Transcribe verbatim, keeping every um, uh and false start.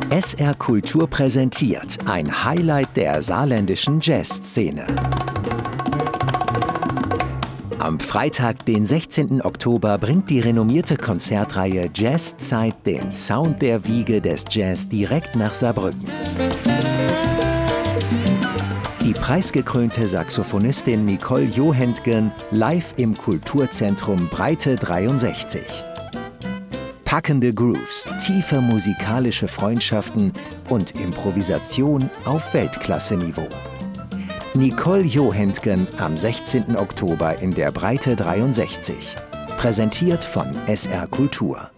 S R Kultur präsentiert ein Highlight der saarländischen Jazzszene. Am Freitag, den sechzehnten Oktober, bringt die renommierte Konzertreihe Jazzzeit den Sound der Wiege des Jazz direkt nach Saarbrücken. Die preisgekrönte Saxophonistin Nicole Johaentgen live im Kulturzentrum Breite dreiundsechzig. Packende Grooves, tiefe musikalische Freundschaften und Improvisation auf Weltklasse-Niveau. Nicole Johaentgen am sechzehnten Oktober in der Breite dreiundsechzig. Präsentiert von S R Kultur.